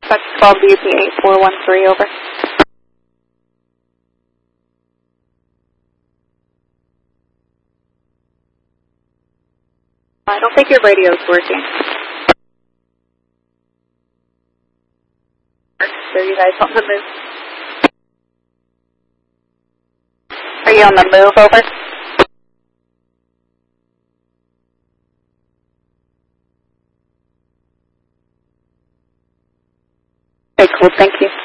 That's 12 BP8413, over. I don't think your radio's working. So you guys on the move? Are you on the move, over? Okay, cool, thank you.